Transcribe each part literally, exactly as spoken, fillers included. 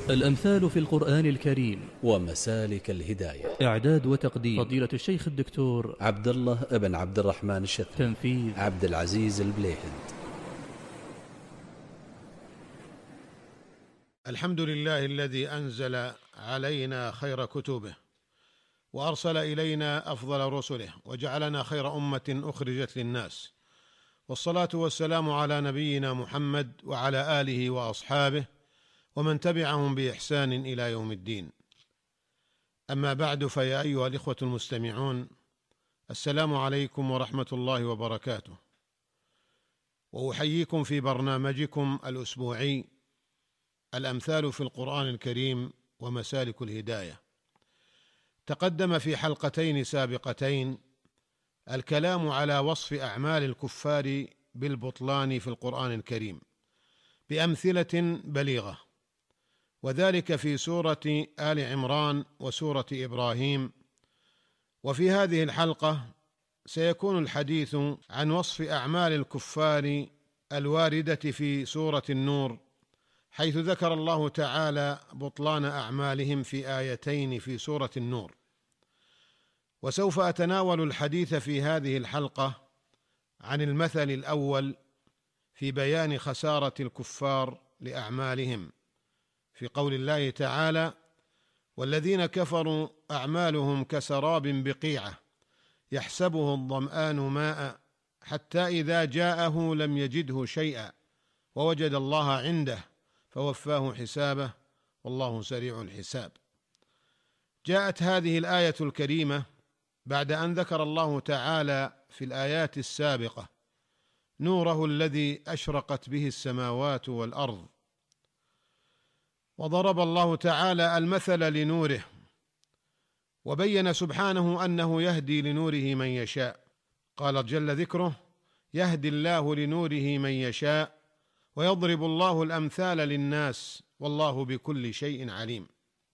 الأمثال في القرآن الكريم ومسالك الهداية. إعداد وتقديم فضيلة الشيخ الدكتور عبد الله ابن عبد الرحمن الشثري. تنفيذ عبد العزيز البليهند. الحمد لله الذي أنزل علينا خير كتبه وأرسل إلينا أفضل رسله وجعلنا خير أمة أخرجت للناس، والصلاة والسلام على نبينا محمد وعلى آله وأصحابه ومن تبعهم بإحسان إلى يوم الدين. أما بعد، فيا أيها الإخوة المستمعون، السلام عليكم ورحمة الله وبركاته، وأحييكم في برنامجكم الأسبوعي الأمثال في القرآن الكريم ومسالك الهداية. تقدم في حلقتين سابقتين الكلام على وصف أعمال الكفار بالبطلان في القرآن الكريم بأمثلة بليغة، وذلك في سورة آل عمران وسورة إبراهيم. وفي هذه الحلقة سيكون الحديث عن وصف أعمال الكفار الواردة في سورة النور، حيث ذكر الله تعالى بطلان أعمالهم في آيتين في سورة النور. وسوف أتناول الحديث في هذه الحلقة عن المثل الأول في بيان خسارة الكفار لأعمالهم، في قول الله تعالى: والذين كفروا أعمالهم كسراب بقيعة يحسبه الظمآن ماء حتى إذا جاءه لم يجده شيئا ووجد الله عنده فوفاه حسابه والله سريع الحساب. جاءت هذه الآية الكريمة بعد أن ذكر الله تعالى في الآيات السابقة نوره الذي أشرقت به السماوات والأرض، وضرب الله تعالى المثل لنوره، وبين سبحانه أنه يهدي لنوره من يشاء. قال جل ذكره: يهدي الله لنوره من يشاء ويضرب الله الأمثال للناس والله بكل شيء عليم.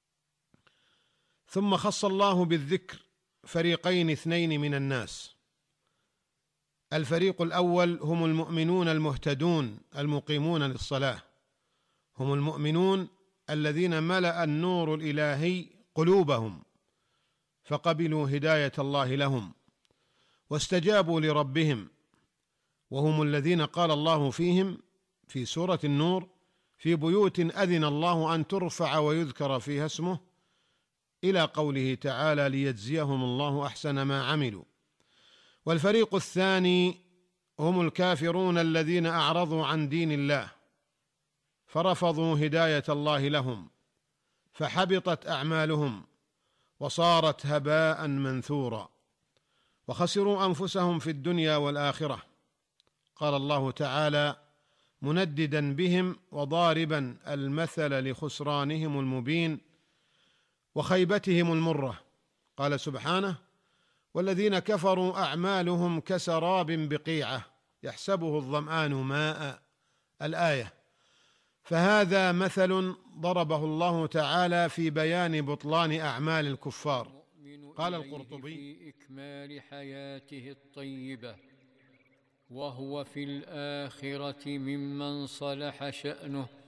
ثم خص الله بالذكر فريقين اثنين من الناس. الفريق الأول هم المؤمنون المهتدون المقيمون للصلاة، هم المؤمنون الذين ملأ النور الإلهي قلوبهم فقبلوا هداية الله لهم واستجابوا لربهم، وهم الذين قال الله فيهم في سورة النور: في بيوت أذن الله أن ترفع ويذكر فيها اسمه، إلى قوله تعالى: ليجزيهم الله أحسن ما عملوا. والفريق الثاني هم الكافرون الذين أعرضوا عن دين الله فرفضوا هداية الله لهم فحبطت أعمالهم وصارت هباء منثورا وخسروا أنفسهم في الدنيا والآخرة. قال الله تعالى منددا بهم وضاربا المثل لخسرانهم المبين وخيبتهم المرة، قال سبحانه: والذين كفروا أعمالهم كسراب بقيعة يحسبه الظمآن ماء، الآية. فهذا مثل ضربه الله تعالى في بيان بطلان أعمال الكفار. قال القرطبي: في إكمال حياته الطيبة وهو في الآخرة ممن صلح شأنه